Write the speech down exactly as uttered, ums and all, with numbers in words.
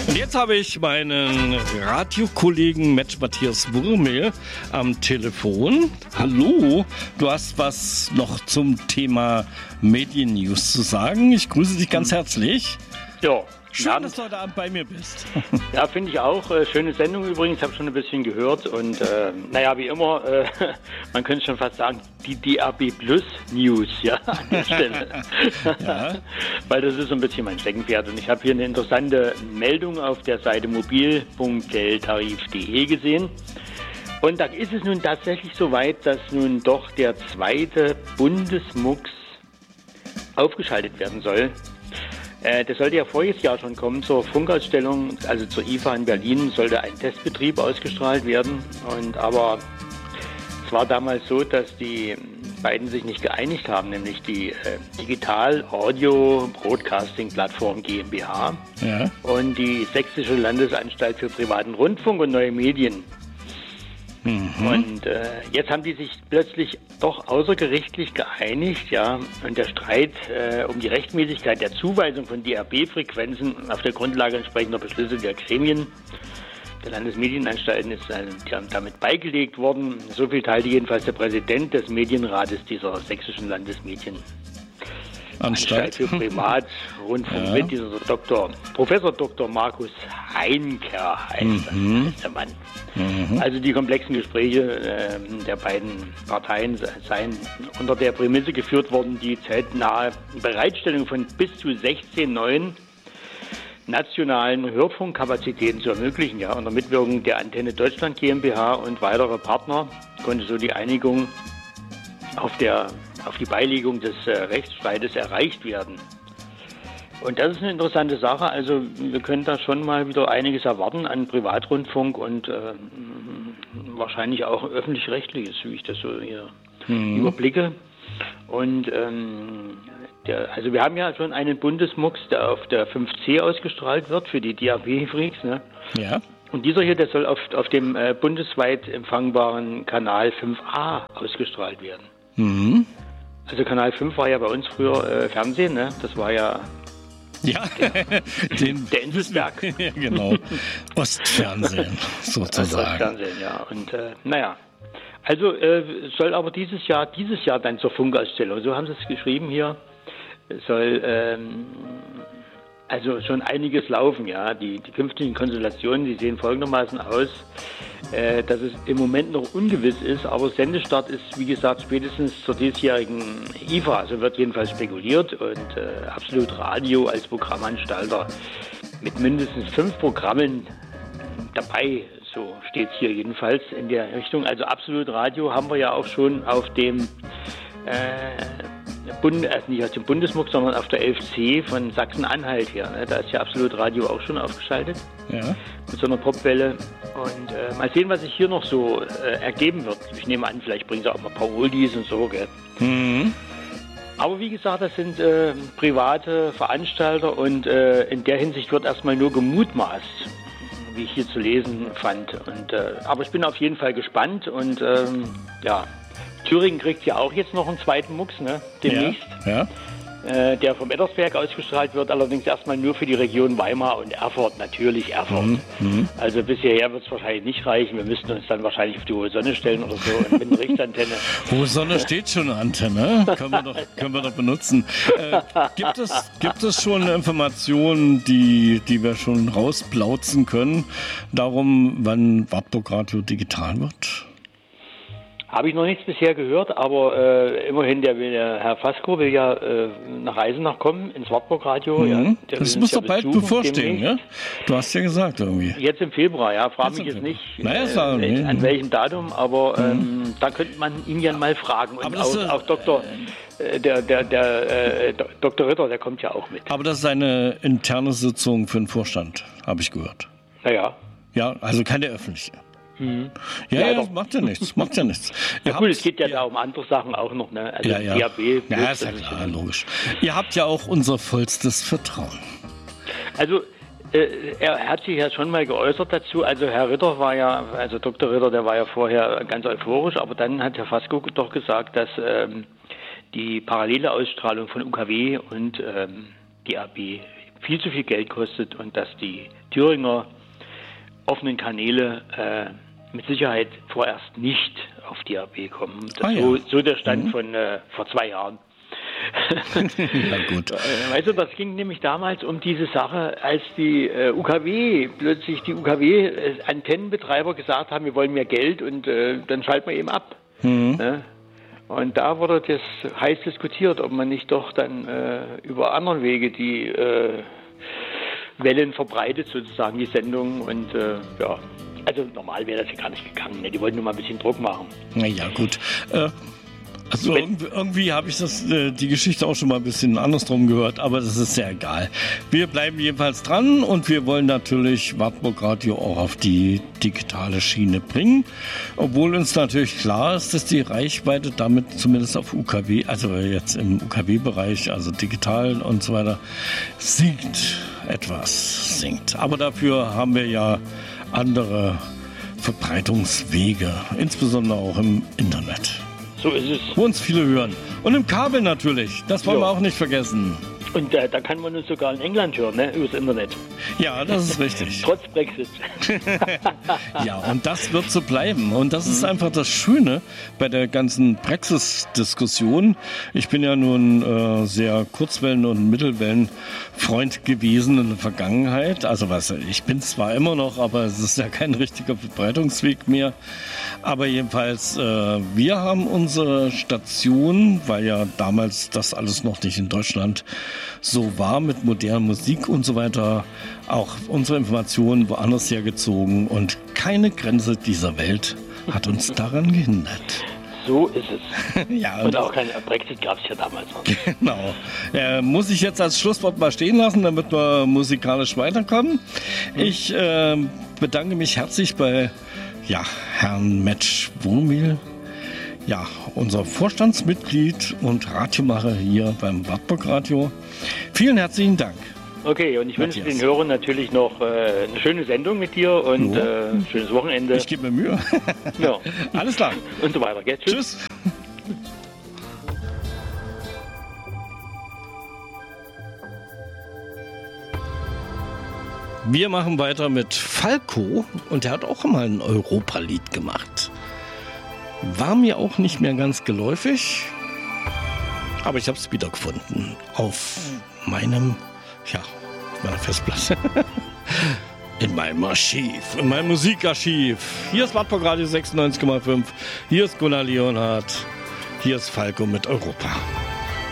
Und jetzt habe ich meinen Radiokollegen Mensch Matthias Wurmel am Telefon. Hallo, du hast was noch zum Thema Medien-News zu sagen. Ich grüße dich ganz herzlich. Ja. Schön, Ja, dass du heute Abend bei mir bist. Ja, finde ich auch. Äh, schöne Sendung übrigens, habe schon ein bisschen gehört. Und äh, naja, wie immer, äh, man könnte schon fast sagen, die D R B Plus News, ja, an der Stelle. Ja. Weil das ist so ein bisschen mein Steckenpferd. Und ich habe hier eine interessante Meldung auf der Seite mobil punkt deltarif punkt de gesehen. Und da ist es nun tatsächlich so weit, dass nun doch der zweite Bundesmux aufgeschaltet werden soll. Äh, das sollte ja voriges Jahr schon kommen zur Funkausstellung, also zur I F A in Berlin sollte ein Testbetrieb ausgestrahlt werden. Und aber es war damals so, dass die beiden sich nicht geeinigt haben, nämlich die äh, Digital Audio Broadcasting Plattform GmbH Ja. und die Sächsische Landesanstalt für privaten Rundfunk und neue Medien. Mhm. Und äh, jetzt haben die sich plötzlich doch außergerichtlich geeinigt, ja, und der Streit äh, um die Rechtmäßigkeit der Zuweisung von D R B-Frequenzen auf der Grundlage entsprechender Beschlüsse der Gremien der Landesmedienanstalten ist äh, damit beigelegt worden. So viel teilte jedenfalls der Präsident des Medienrates dieser sächsischen Landesmedienanstalt Anstalt. für Privatrundfunk Ja. mit, dieser Doktor, Professor Doktor Markus Heinker heißt, Mhm. heißt der Mann. Mhm. Also die komplexen Gespräche äh, der beiden Parteien seien unter der Prämisse geführt worden, die zeitnahe Bereitstellung von bis zu sechzehn neuen nationalen Hörfunkkapazitäten zu ermöglichen. Ja, unter Mitwirkung der Antenne Deutschland GmbH und weiterer Partner konnte so die Einigung auf, der, auf die Beilegung des äh, Rechtsstreites erreicht werden. Und das ist eine interessante Sache. Also wir können da schon mal wieder einiges erwarten an Privatrundfunk und äh, wahrscheinlich auch öffentlich-rechtliches, wie ich das so hier Mhm. überblicke. Und ähm, der, also wir haben ja schon einen Bundesmux, der auf der fünf C ausgestrahlt wird für die D R B-Freaks, ne? Ja. Und dieser hier, der soll auf, auf dem äh, bundesweit empfangbaren Kanal fünf A ausgestrahlt werden. Mhm. Also Kanal fünf war ja bei uns früher äh, Fernsehen, ne? Das war ja Ja, den, der Inselsberg. ja, genau. Ostfernsehen, sozusagen. Fernsehen, ja. Und äh, naja, also äh, soll aber dieses Jahr, dieses Jahr dann zur Funkausstellung, so haben sie es geschrieben hier, soll ähm, also schon einiges laufen, ja. Die, die künftigen Konstellationen, die sehen folgendermaßen aus, äh, dass es im Moment noch ungewiss ist, aber Sendestart ist, wie gesagt, spätestens zur diesjährigen I F A, so wird jedenfalls spekuliert, und äh, Absolut Radio als Programmanstalter mit mindestens fünf Programmen dabei, so steht es hier jedenfalls in der Richtung. Also Absolut Radio haben wir ja auch schon auf dem äh, Bund, also nicht auf dem Bundesmux, sondern auf der elf C von Sachsen-Anhalt hier. Ne? Da ist ja Absolut Radio auch schon aufgeschaltet Ja. mit so einer Popwelle. Und äh, mal sehen, was sich hier noch so äh, ergeben wird. Ich nehme an, vielleicht bringen sie auch mal ein paar Oldies und so, gell? Mhm. Aber wie gesagt, das sind äh, private Veranstalter und äh, in der Hinsicht wird erstmal nur gemutmaßt, wie ich hier zu lesen fand. Und, äh, aber ich bin auf jeden Fall gespannt und ähm, ja, Thüringen kriegt ja auch jetzt noch einen zweiten Mux, ne, demnächst, Ja. äh, der vom Ettersberg ausgestrahlt wird, allerdings erstmal nur für die Region Weimar und Erfurt, natürlich Erfurt. Mhm. Mhm. Also bis hierher wird es wahrscheinlich nicht reichen, wir müssten uns dann wahrscheinlich auf die hohe Sonne stellen oder so und mit einer Richtantenne. Hohe Sonne steht schon, eine Antenne, können wir doch, können wir doch benutzen. Äh, gibt es, gibt es schon Informationen, die, die wir schon rausplauzen können, darum, wann Wartburg Radio digital wird? Habe ich noch nichts bisher gehört, aber äh, immerhin der, der Herr Fasko will ja äh, nach Eisenach kommen, ins Wartburg Radio. Mhm. Ja, der Das will muss uns doch ja bald besuchen bevorstehen, demnächst. ja? Du hast ja gesagt irgendwie. Jetzt im Februar, ja. Frage Jetzt mich im jetzt nicht, Februar. Naja, äh, sagen wir. an welchem Datum, aber ähm, da könnte man ihn ja mal fragen. Und Aber das auch, ist, auch Doktor, äh, der, der, der äh, Doktor Ritter, der kommt ja auch mit. Aber das ist eine interne Sitzung für den Vorstand, habe ich gehört. Naja. Ja, also keine öffentliche. Mhm. Ja, Ja, ja, doch. das macht ja nichts, macht ja nichts. Ihr Ja, gut, habt- es geht ja da um andere Sachen auch noch, ne? Also Ja, ja. D A B. Ja, ist ja klar, logisch. Ihr habt ja auch unser vollstes Vertrauen. Also äh, er hat sich ja schon mal geäußert dazu. Also Herr Ritter war ja, also Doktor Ritter, der war ja vorher ganz euphorisch, aber dann hat Herr Fasko doch gesagt, dass ähm, die parallele Ausstrahlung von U K W und ähm, D A B viel zu viel Geld kostet und dass die Thüringer offenen Kanäle äh, mit Sicherheit vorerst nicht auf D A B kommen. Das Ah, ja. so, so der Stand Mhm. von äh, vor zwei Jahren. Ja, gut. Weißt du, das ging nämlich damals um diese Sache, als die äh, U K W, plötzlich die U K W-Antennenbetreiber gesagt haben, wir wollen mehr Geld und äh, dann schalten wir eben ab. Mhm. Ne? Und da wurde das heiß diskutiert, ob man nicht doch dann äh, über anderen Wege die äh, Wellen verbreitet, sozusagen die Sendung. Und äh, ja, also normal wäre das ja gar nicht gegangen. Ne? Die wollten nur mal ein bisschen Druck machen. Na ja, gut. Äh, also irgendwie, irgendwie habe ich das, äh, die Geschichte auch schon mal ein bisschen andersrum gehört, aber das ist ja egal. Wir bleiben jedenfalls dran und wir wollen natürlich Wartburg Radio auch auf die digitale Schiene bringen, obwohl uns natürlich klar ist, dass die Reichweite damit zumindest auf U K W, also jetzt im U K W-Bereich, also digital und so weiter, sinkt etwas, sinkt. Aber dafür haben wir ja andere Verbreitungswege, insbesondere auch im Internet. So ist es. Wo uns viele hören. Und im Kabel natürlich, das wollen Ja. wir auch nicht vergessen. Und äh, da kann man uns sogar in England hören, ne? Übers Internet. Ja, das ist richtig. Trotz Brexit. Ja, und das wird so bleiben. Und das ist einfach das Schöne bei der ganzen Brexit-Diskussion. Ich bin ja nun äh, sehr Kurzwellen- und Mittelwellen-Freund gewesen in der Vergangenheit. Also was, ich bin zwar immer noch, aber es ist ja kein richtiger Verbreitungsweg mehr. Aber jedenfalls, äh, wir haben unsere Station, weil ja damals das alles noch nicht in Deutschland so war mit moderner Musik und so weiter, auch unsere Informationen woanders hergezogen und keine Grenze dieser Welt hat uns daran gehindert. So ist es. Ja, Und auch kein Brexit gab es ja damals noch nicht. Genau. Äh, muss ich jetzt als Schlusswort mal stehen lassen, damit wir musikalisch weiterkommen. Ich äh, bedanke mich herzlich bei ja, Herrn Metsch Wurmil, ja, unser Vorstandsmitglied und Radiomacher hier beim Wartburg Radio. Vielen herzlichen Dank. Okay, und ich wünsche Matthias. den Hörern natürlich noch äh, eine schöne Sendung mit dir und Jo. äh, ein schönes Wochenende. Ich gebe mir Mühe. Ja. Alles klar. Und so weiter. Gell? Tschüss. Tschüss. Wir machen weiter mit Falco und der hat auch mal ein Europalied gemacht. War mir auch nicht mehr ganz geläufig, aber ich habe es wiedergefunden auf meinem, ja, meiner Festplatte. In meinem Archiv, in meinem Musikarchiv. Hier ist Wartburg Radio sechsundneunzig Komma fünf, hier ist Gunnar Leonhardt, hier ist Falco mit Europa.